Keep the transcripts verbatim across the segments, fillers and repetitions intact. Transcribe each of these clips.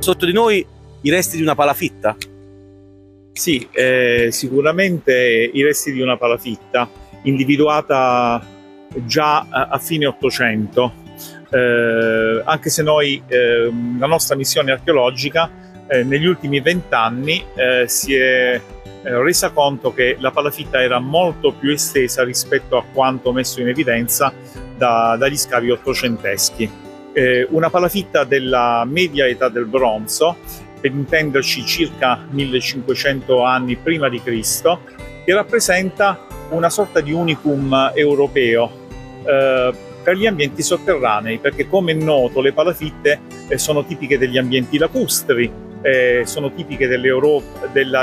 sotto di noi i resti di una palafitta? Sì, eh, sicuramente i resti di una palafitta, individuata già a, a fine Ottocento, eh, anche se noi, eh, la nostra missione archeologica eh, negli ultimi vent'anni eh, si è eh, resa conto che la palafitta era molto più estesa rispetto a quanto messo in evidenza da, dagli scavi ottocenteschi. Eh, una palafitta della media età del bronzo, per intenderci circa millecinquecento anni prima di Cristo, che rappresenta una sorta di unicum europeo eh, per gli ambienti sotterranei, perché come è noto le palafitte eh, sono tipiche degli ambienti lacustri, eh, sono tipiche dell'Italia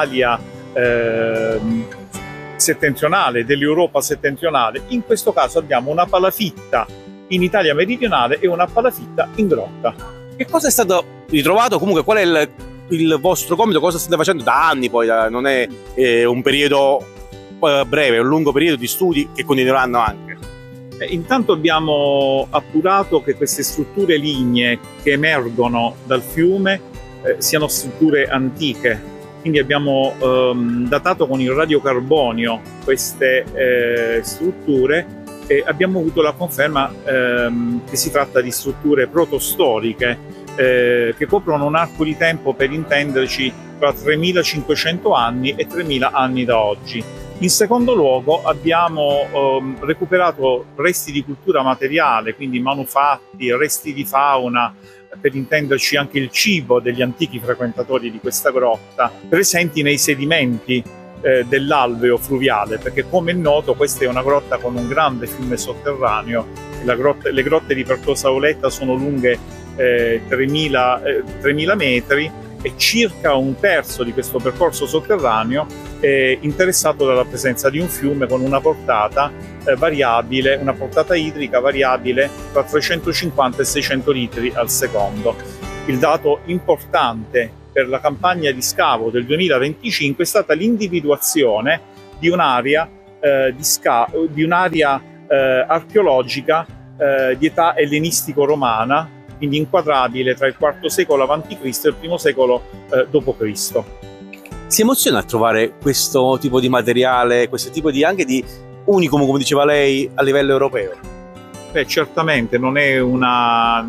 eh, settentrionale, dell'Europa settentrionale. In questo caso abbiamo una palafitta in Italia meridionale e una palafitta in grotta. Che cosa è stato ritrovato? Comunque qual è il, il vostro compito? Cosa state facendo da anni poi? Non è eh, un periodo eh, breve, è un lungo periodo di studi che continueranno anche. Eh, intanto abbiamo appurato che queste strutture lignee che emergono dal fiume eh, siano strutture antiche, quindi abbiamo ehm, datato con il radiocarbonio queste eh, strutture e abbiamo avuto la conferma ehm, che si tratta di strutture protostoriche eh, che coprono un arco di tempo, per intenderci, tra tremilacinquecento anni e tremila anni da oggi. In secondo luogo abbiamo ehm, recuperato resti di cultura materiale, quindi manufatti, resti di fauna, per intenderci anche il cibo degli antichi frequentatori di questa grotta, presenti nei sedimenti eh, dell'alveo fluviale, perché come è noto questa è una grotta con un grande fiume sotterraneo. La grotta, le grotte di Pertosa Auletta sono lunghe eh, tremila, eh, tremila metri e circa un terzo di questo percorso sotterraneo è interessato dalla presenza di un fiume con una portata eh, variabile, una portata idrica variabile tra trecentocinquanta e seicento litri al secondo. Il dato importante per la campagna di scavo del duemilaventicinque è stata l'individuazione di un'area eh, di, di un'area eh, archeologica eh, di età ellenistico-romana, quindi inquadrabile tra il quarto secolo avanti Cristo e il primo secolo eh, dopo Cristo. Si emoziona a trovare questo tipo di materiale, questo tipo di anche di unicum, come diceva lei, a livello europeo? Beh, certamente non è una,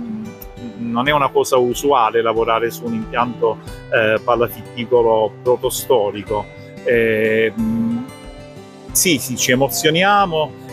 non è una cosa usuale lavorare su un impianto eh, palafitticolo protostorico. Eh, sì, sì, ci emozioniamo.